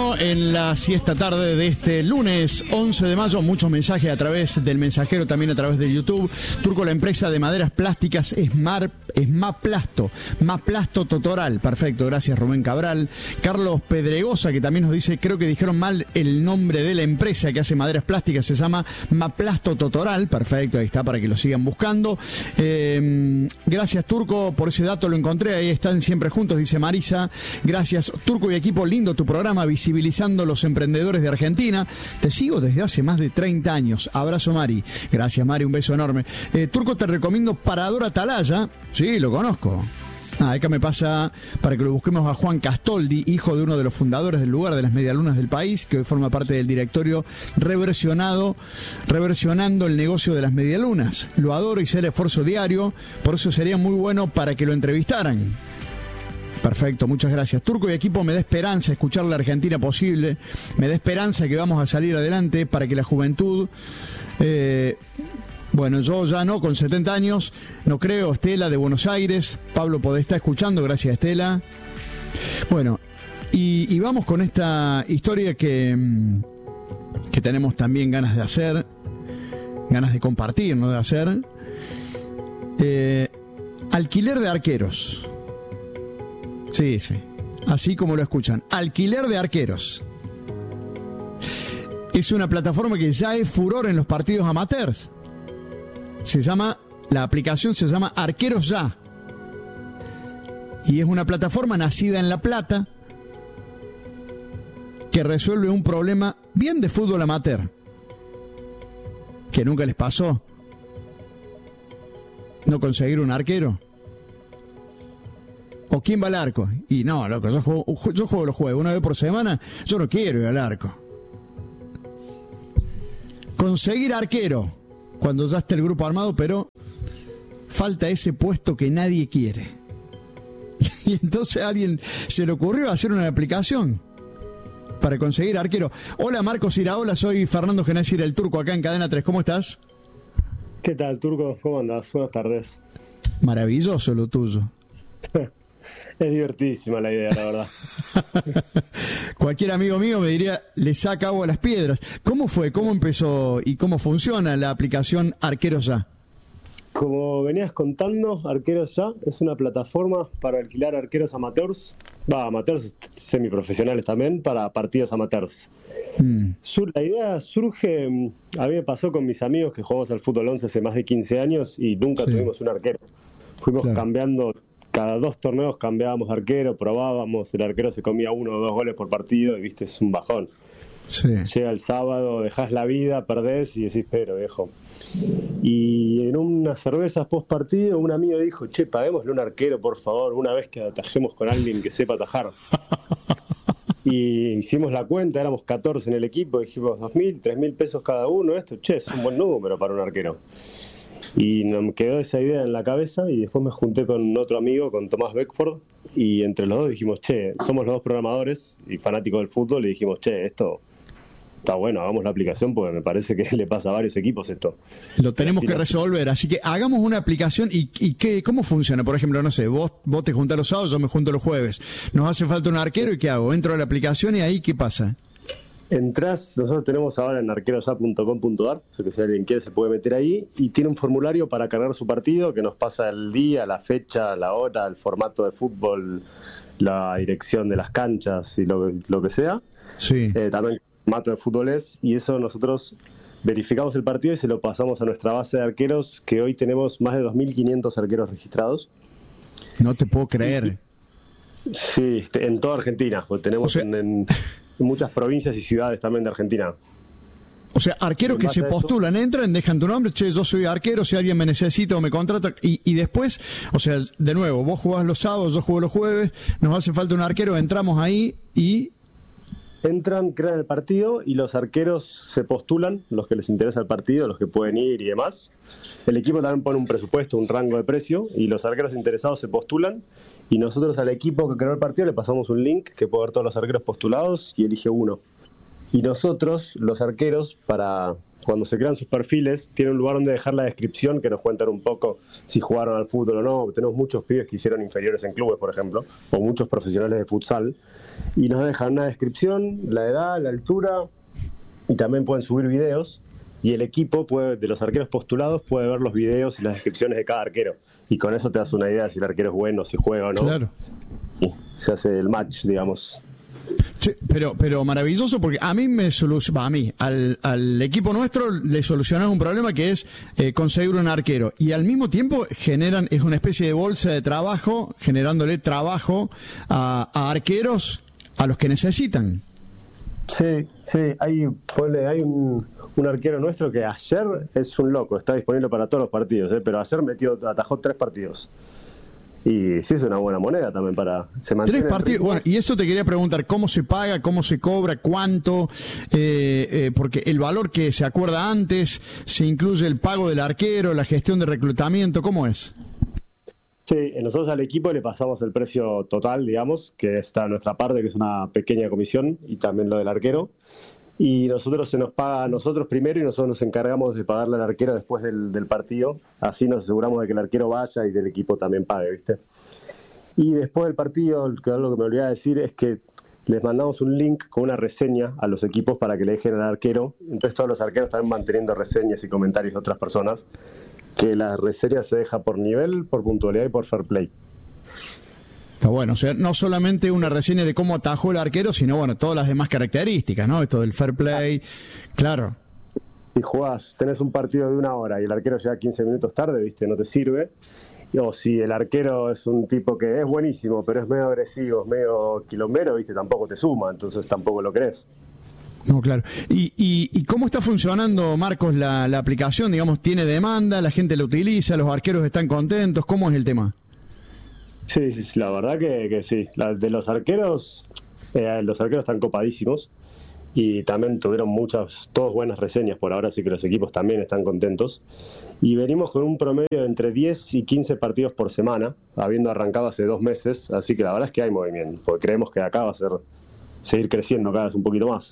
Bueno, en la siesta tarde de este lunes 11 de mayo, muchos mensajes a través del mensajero, también a través de YouTube. Turco, la empresa de maderas plásticas es Maplasto Totoral. Perfecto, gracias Rubén Cabral. Carlos Pedregosa, que también nos dice, creo que dijeron mal el nombre de la empresa que hace maderas plásticas, se llama Maplasto Totoral. Perfecto, ahí está, para que lo sigan buscando. Gracias Turco, por ese dato lo encontré, ahí están siempre juntos, dice Marisa. Gracias Turco y equipo, lindo tu programa, visibilizando los emprendedores de Argentina. Te sigo desde hace más de 30 años. Abrazo Mari. Gracias Mari, un beso enorme. Turco, te recomiendo Parador Atalaya. Sí, lo conozco. Acá me pasa para que lo busquemos a Juan Castoldi, hijo de uno de los fundadores del lugar de las medialunas del país, que hoy forma parte del directorio reversionando el negocio de las medialunas. Lo adoro y sé el esfuerzo diario, por eso sería muy bueno para que lo entrevistaran. Perfecto, muchas gracias. Turco y equipo, me da esperanza escuchar la Argentina posible, me da esperanza que vamos a salir adelante para que la juventud... Bueno, yo ya no, con 70 años, no creo. Estela de Buenos Aires, Pablo Podestá escuchando, gracias Estela. Bueno, y vamos con esta historia que tenemos también ganas de hacer, ganas de compartir, no de hacer. Alquiler de arqueros. Sí, así como lo escuchan, alquiler de arqueros. Es una plataforma que ya es furor en los partidos amateurs. La aplicación se llama Arqueros Ya. Y es una plataforma nacida en La Plata que resuelve un problema bien de fútbol amateur. ¿Que nunca les pasó no conseguir un arquero? ¿O quién va al arco? Y no, loco, yo juego los jueves una vez por semana, yo no quiero ir al arco. Conseguir arquero cuando ya está el grupo armado, pero falta ese puesto que nadie quiere. Y entonces a alguien se le ocurrió hacer una aplicación para conseguir arquero. Hola Marcos Iraola, soy Fernando Genésir, el Turco, acá en Cadena 3. ¿Cómo estás? ¿Qué tal, Turco? ¿Cómo andás? Buenas tardes. Maravilloso lo tuyo. Es divertidísima la idea, la verdad. Cualquier amigo mío me diría, le saca agua a las piedras. ¿Cómo fue? ¿Cómo empezó? ¿Y cómo funciona la aplicación Arqueros Ya? Como venías contando, Arqueros Ya es una plataforma para alquilar arqueros amateurs, amateurs semiprofesionales también, para partidos amateurs. La idea surge, a mí me pasó con mis amigos que jugamos al fútbol 11 hace más de 15 años y nunca tuvimos un arquero. Fuimos cambiando. Cada 2 torneos cambiábamos arquero, probábamos, el arquero se comía 1 o 2 goles por partido y viste, es un bajón. Sí. Llega el sábado, dejás la vida, perdés y decís, pero viejo. Y en unas cervezas post partido un amigo dijo, che, paguémosle un arquero por favor, una vez que atajemos con alguien que sepa atajar. Y hicimos la cuenta, éramos 14 en el equipo, dijimos 2.000, 3.000 pesos cada uno, esto, che, es un buen número para un arquero. Y me quedó esa idea en la cabeza y después me junté con otro amigo, con Tomás Beckford, y entre los dos dijimos, che, somos los dos programadores y fanáticos del fútbol, y dijimos, che, esto está bueno, hagamos la aplicación porque me parece que le pasa a varios equipos esto. Lo tenemos que resolver, así que hagamos una aplicación y ¿cómo funciona? Por ejemplo, no sé, vos te juntás los sábados, yo me junto los jueves, nos hace falta un arquero y ¿qué hago? Entro a la aplicación y ahí ¿qué pasa? Entrás, nosotros tenemos ahora en arquerosa.com.ar, o sea que si alguien quiere se puede meter ahí, y tiene un formulario para cargar su partido que nos pasa el día, la fecha, la hora, el formato de fútbol, la dirección de las canchas y lo que sea. Sí. También el formato de fútbol y eso nosotros verificamos el partido y se lo pasamos a nuestra base de arqueros, que hoy tenemos más de 2.500 arqueros registrados. No te puedo creer. Sí, en toda Argentina, porque tenemos en muchas provincias y ciudades también de Argentina. O sea, arqueros que se postulan, entran, dejan tu nombre, che, yo soy arquero, si alguien me necesita o me contrata, y después, o sea, de nuevo, vos jugás los sábados, yo juego los jueves, nos hace falta un arquero, entramos ahí y... Entran, crean el partido y los arqueros se postulan, los que les interesa el partido, los que pueden ir y demás. El equipo también pone un presupuesto, un rango de precio, y los arqueros interesados se postulan, y nosotros al equipo que creó el partido le pasamos un link que puede ver todos los arqueros postulados y elige uno. Y nosotros, los arqueros, para cuando se crean sus perfiles, tienen un lugar donde dejar la descripción, que nos cuentan un poco si jugaron al fútbol o no. Tenemos muchos pibes que hicieron inferiores en clubes, por ejemplo, o muchos profesionales de futsal, y nos dejan una descripción, la edad, la altura, y también pueden subir videos, y el equipo de los arqueros postulados puede ver los videos y las descripciones de cada arquero, y con eso te das una idea de si el arquero es bueno, si juega o no. Claro. Y se hace el match, digamos. Sí, pero maravilloso, porque a mí al equipo nuestro le solucionan un problema que es conseguir un arquero, y al mismo tiempo es una especie de bolsa de trabajo, generándole trabajo a arqueros a los que necesitan. Sí, hay un arquero nuestro que ayer es un loco, está disponible para todos los partidos, pero ayer atajó 3 partidos. Y sí, es una buena moneda también para... Se 3 partidos, bueno, y eso te quería preguntar, ¿cómo se paga, cómo se cobra, cuánto? Porque el valor que se acuerda antes, ¿se incluye el pago del arquero, la gestión de reclutamiento? ¿Cómo es? Sí, nosotros al equipo le pasamos el precio total, digamos, que está en nuestra parte, que es una pequeña comisión, y también lo del arquero. Y se nos paga a nosotros primero, y nosotros nos encargamos de pagarle al arquero después del partido. Así nos aseguramos de que el arquero vaya y del equipo también pague, ¿viste? Y después del partido, lo que me olvidé de decir es que les mandamos un link con una reseña a los equipos para que le dejen al arquero. Entonces todos los arqueros están manteniendo reseñas y comentarios de otras personas, que la reseña se deja por nivel, por puntualidad y por fair play. Está bueno, o sea, no solamente una reseña de cómo atajó el arquero, sino bueno, todas las demás características, ¿no? Esto del fair play, claro. Si tenés un partido de 1 hora y el arquero llega 15 minutos tarde, ¿viste? No te sirve. O si el arquero es un tipo que es buenísimo, pero es medio agresivo, es medio quilombero, ¿viste? Tampoco te suma, entonces tampoco lo querés. No, claro. ¿Y cómo está funcionando, Marcos, la aplicación? Digamos, ¿tiene demanda? ¿La gente la utiliza? ¿Los arqueros están contentos? ¿Cómo es el tema? Sí, la verdad que sí. De los arqueros están copadísimos, y también tuvieron todas buenas reseñas por ahora, así que los equipos también están contentos. Y venimos con un promedio de entre 10 y 15 partidos por semana, habiendo arrancado hace 2 meses, así que la verdad es que hay movimiento, porque creemos que acá va a seguir creciendo cada vez un poquito más.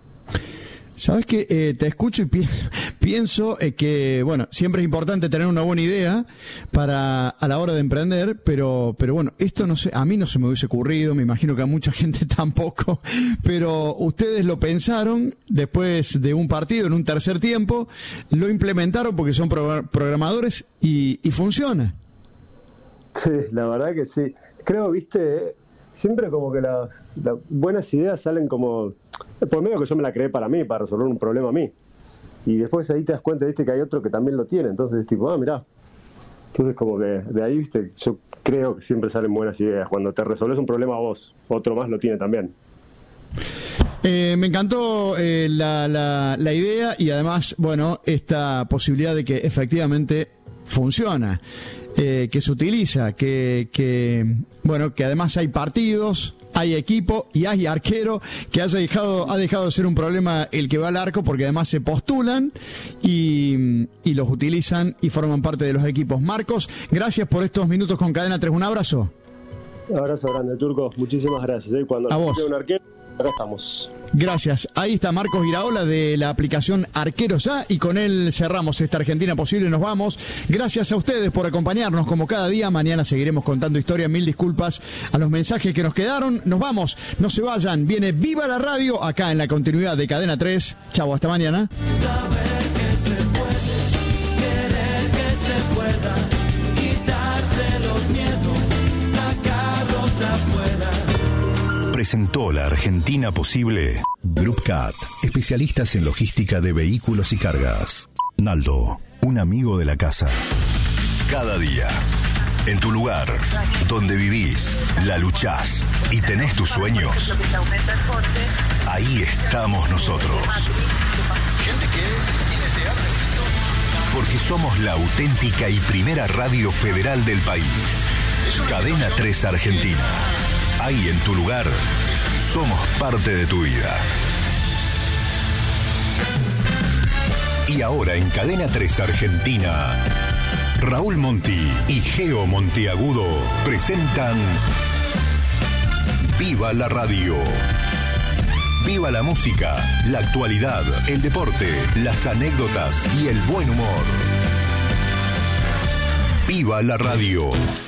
Sabes que te escucho y pienso que, bueno, siempre es importante tener una buena idea a la hora de emprender, pero bueno, esto no sé, a mí no se me hubiese ocurrido, me imagino que a mucha gente tampoco, pero ustedes lo pensaron después de un partido, en un tercer tiempo, lo implementaron porque son programadores y funciona. Sí, la verdad que sí. Creo, viste, siempre como que las buenas ideas salen como... por medio que yo me la creé para mí, para resolver un problema a mí. Y después ahí te das cuenta, viste, que hay otro que también lo tiene. Entonces, tipo, mirá. Entonces, como que de ahí, viste, yo creo que siempre salen buenas ideas. Cuando te resolves un problema vos, otro más lo tiene también. Me encantó la idea, y además, bueno, esta posibilidad de que efectivamente funciona, que se utiliza, que además hay partidos, hay equipo y hay arquero, que ha dejado de ser un problema el que va al arco, porque además se postulan y los utilizan y forman parte de los equipos. Marcos, gracias por estos minutos con Cadena 3. Un abrazo. Un abrazo grande, Turco. Muchísimas gracias. Cuando a vos. Un arquero, acá estamos. Gracias. Ahí está Marcos Iraola de la aplicación Arqueros Ya, y con él cerramos esta Argentina Posible. Nos vamos. Gracias a ustedes por acompañarnos como cada día. Mañana seguiremos contando historias. Mil disculpas a los mensajes que nos quedaron. Nos vamos. No se vayan. Viene Viva la Radio acá en la continuidad de Cadena 3. Chau, hasta mañana. Saber que se puede, querer que se pueda, quitarse los miedos, sacarlos afuera. Presentó la Argentina Posible Group Cat, especialistas en logística de vehículos y cargas. Naldo, un amigo de la casa. Cada día, en tu lugar, donde vivís, la luchás y tenés tus sueños, ahí estamos nosotros. Porque somos la auténtica y primera radio federal del país. Cadena 3 Argentina. Ahí en tu lugar, somos parte de tu vida. Y ahora en Cadena 3 Argentina, Raúl Monti y Geo Monteagudo presentan Viva la Radio. Viva la música, la actualidad, el deporte, las anécdotas y el buen humor. Viva la radio.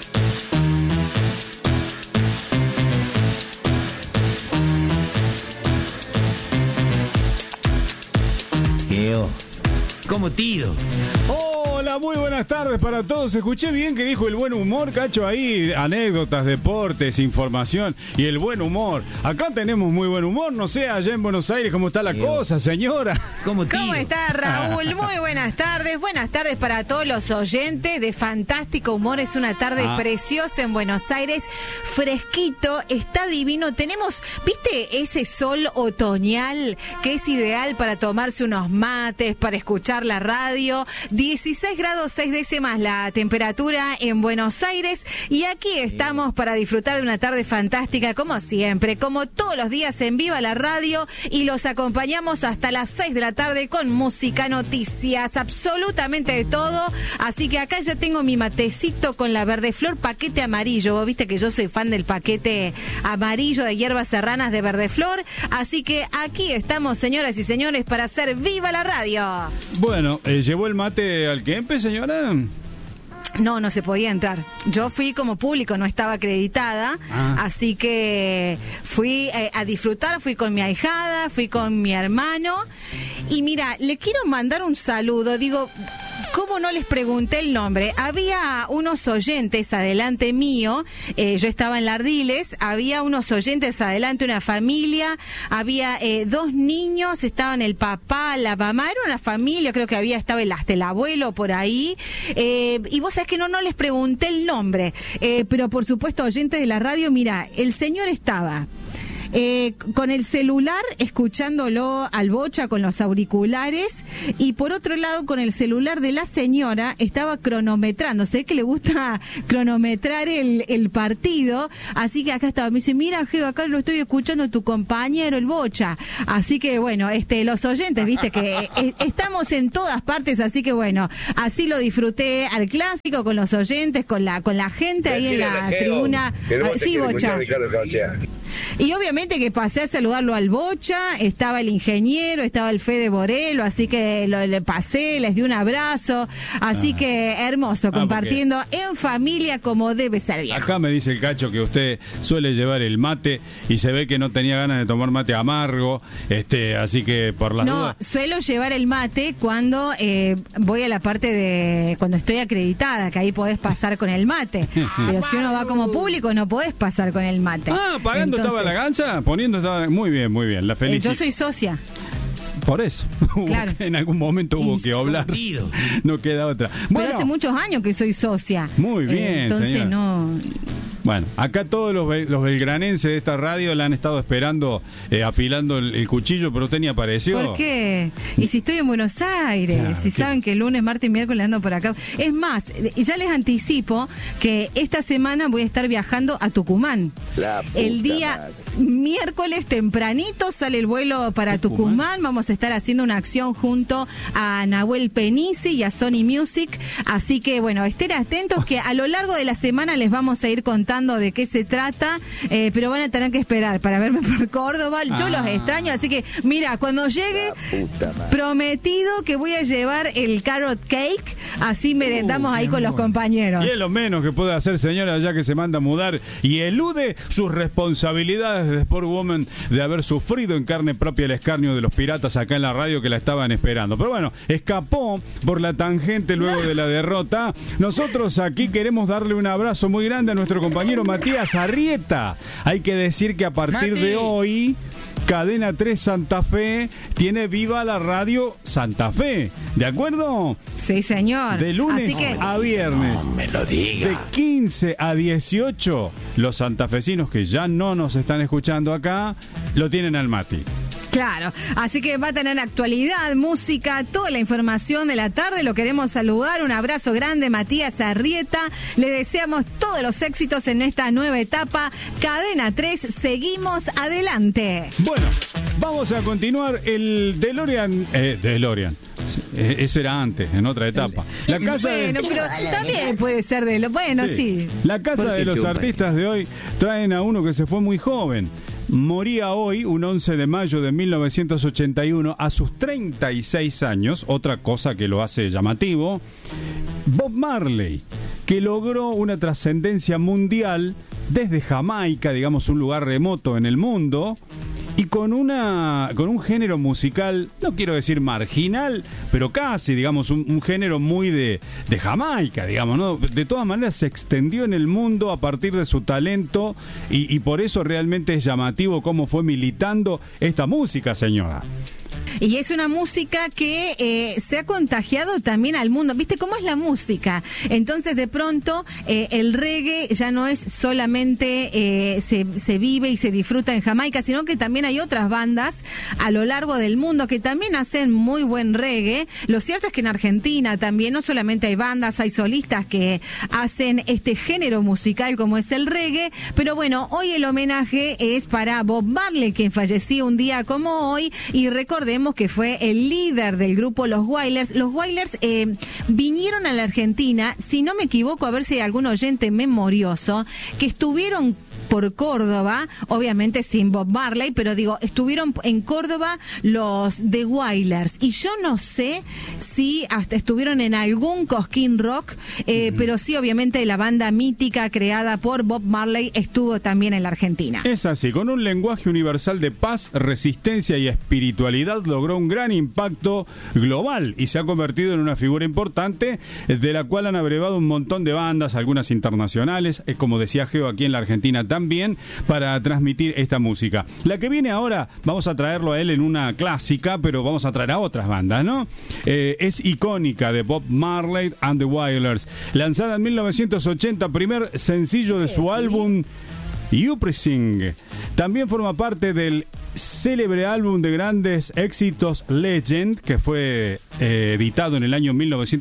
Como tiro. Hola, muy buenas tardes para todos. Escuché bien que dijo el buen humor, Cacho, ahí. Anécdotas, deportes, información y el buen humor. Acá tenemos muy buen humor. No sé, allá en Buenos Aires, ¿cómo está la cosa, señora? Como tiro. ¿Cómo está, Raúl? Muy buenas tardes. Buenas tardes para todos los oyentes de Fantástico Humor. Es una tarde preciosa en Buenos Aires. Fresquito, está divino. Tenemos, ¿viste ese sol otoñal que es ideal para tomarse unos mates, para escuchar la radio? 16 grados 6 décimas la temperatura en Buenos Aires. Y aquí estamos para disfrutar de una tarde fantástica, como siempre, como todos los días en Viva la Radio. Y los acompañamos hasta las 6 de la tarde con música, noticias, absolutamente de todo. Así que acá ya tengo mi matecito con la Verdeflor paquete amarillo. Vos viste que yo soy fan del paquete amarillo de hierbas serranas de Verdeflor. Así que aquí estamos, señoras y señores, para hacer Viva la Radio. Bueno, ¿llevó el mate al Kempe, señora? No se podía entrar. Yo fui como público, no estaba acreditada, así que fui a disfrutar, fui con mi ahijada, fui con mi hermano. Y mira, le quiero mandar un saludo, digo, ¿cómo no les pregunté el nombre? Había unos oyentes adelante mío, yo estaba en Lardiles, había unos oyentes adelante, una familia, había 2 niños, estaban el papá, la mamá, era una familia, creo que estaba hasta el abuelo por ahí, y vos sabés que no les pregunté el nombre, pero por supuesto, oyentes de la radio, mira, el señor estaba con el celular escuchándolo al Bocha con los auriculares, y por otro lado con el celular de la señora estaba cronometrando, sé que le gusta cronometrar el partido, así que acá estaba, me dice, mira, Geo, acá lo estoy escuchando tu compañero el Bocha, así que bueno, los oyentes, viste que estamos en todas partes, así que bueno, así lo disfruté al clásico con los oyentes, con la gente ahí en la tribuna. Sí, Bocha. Y obviamente que pasé a saludarlo al Bocha, estaba el ingeniero, estaba el Fede Borelo, así que le pasé, les di un abrazo, así que hermoso, compartiendo en familia como debe ser bien. Acá me dice el Cacho que usted suele llevar el mate y se ve que no tenía ganas de tomar mate amargo, así que por las dudas... No, suelo llevar el mate cuando voy a la parte de cuando estoy acreditada, que ahí podés pasar con el mate, pero si uno va como público no podés pasar con el mate. Pagando. Entonces, ¿estaba la ganza? Poniendo estaba... Muy bien, la felicito. Yo soy socia. Por eso, claro. En algún momento hubo que hablar. No queda otra. Bueno, pero hace muchos años que soy socia. Muy bien, entonces señora. No... Bueno, acá todos los belgranenses de esta radio la han estado esperando, afilando el cuchillo, pero usted ni apareció. ¿Por qué? Y si estoy en Buenos Aires, claro, si saben que el lunes, martes y miércoles ando por acá. Es más, ya les anticipo que esta semana voy a estar viajando a Tucumán. El día miércoles tempranito sale el vuelo para Tucumán. Vamos a estar haciendo una acción junto a Nahuel Penisi y a Sony Music. Así que, bueno, estén atentos que a lo largo de la semana les vamos a ir contando de qué se trata, pero van a tener que esperar para verme por Córdoba. Yo los extraño, así que mira, cuando llegue, prometido que voy a llevar el carrot cake, así merendamos ahí con los compañeros. Y es lo menos que puede hacer, señora, ya que se manda a mudar y elude sus responsabilidades de Sportwoman de haber sufrido en carne propia el escarnio de los piratas acá en la radio que la estaban esperando. Pero bueno, escapó por la tangente luego de la derrota. Nosotros aquí queremos darle un abrazo muy grande a nuestro compañero Matías Arrieta. Hay que decir que a partir de hoy Cadena 3 Santa Fe tiene Viva la Radio Santa Fe, ¿de acuerdo? Sí, señor. De lunes a viernes. No me lo diga. De 15 a 18, los santafesinos que ya no nos están escuchando acá, lo tienen al Mati. Claro, así que va a tener actualidad, música, toda la información de la tarde. Lo queremos saludar, un abrazo grande, Matías Arrieta. Le deseamos todos los éxitos en esta nueva etapa. Cadena 3, seguimos adelante. Bueno, vamos a continuar pero ese era antes, en otra etapa. La casa pero también puede ser sí. La casa de los artistas de hoy traen a uno que se fue muy joven. moría hoy, un 11 de mayo de 1981, a sus 36 años, otra cosa que lo hace llamativo, Bob Marley, que logró una trascendencia mundial desde Jamaica, digamos un lugar remoto en el mundo, y con un género musical, no quiero decir marginal, pero casi, digamos, un género muy de Jamaica, digamos, ¿no? De todas maneras se extendió en el mundo a partir de su talento y por eso realmente es llamativo cómo fue militando esta música, señora. Y es una música que se ha contagiado también al mundo. ¿Viste cómo es la música? Entonces, de pronto, el reggae ya no es solamente se vive y se disfruta en Jamaica, sino que también hay otras bandas a lo largo del mundo que también hacen muy buen reggae. Lo cierto es que en Argentina también no solamente hay bandas, hay solistas que hacen este género musical como es el reggae. Pero bueno, hoy el homenaje es para Bob Marley, quien falleció un día como hoy, y recordemos que fue el líder del grupo Los Wailers. Los Wailers vinieron a la Argentina, si no me equivoco, a ver si hay algún oyente memorioso, que estuvieron por Córdoba, obviamente sin Bob Marley, pero digo, estuvieron en Córdoba los The Wailers, y yo no sé si hasta estuvieron en algún Cosquín Rock, pero sí, obviamente, la banda mítica creada por Bob Marley estuvo también en la Argentina. Es así, con un lenguaje universal de paz, resistencia y espiritualidad, logró un gran impacto global y se ha convertido en una figura importante, de la cual han abrevado un montón de bandas, algunas internacionales, como decía Geo, aquí en la Argentina también, para transmitir esta música. La que viene ahora, vamos a traerlo a él en una clásica, pero vamos a traer a otras bandas, ¿no? Es icónica, de Bob Marley and the Wailers, lanzada en 1980, primer sencillo de su álbum Uprising. También forma parte del célebre álbum de grandes éxitos Legend, que fue editado en el año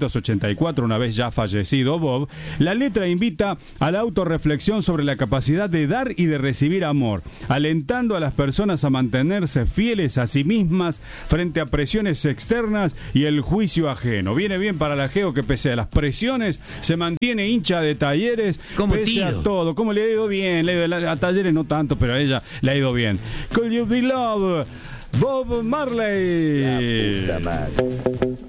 1984, una vez ya fallecido Bob. La letra invita a la autorreflexión sobre la capacidad de dar y de recibir amor, alentando a las personas a mantenerse fieles a sí mismas frente a presiones externas y el juicio ajeno. Viene bien para la Geo, que pese a las presiones se mantiene hincha de Talleres, como pese tío. a todo. ¿Cómo le ha ido bien? A Talleres no tanto, pero a ella le ha ido bien. Could You Be Love, Bob Marley. La puta madre.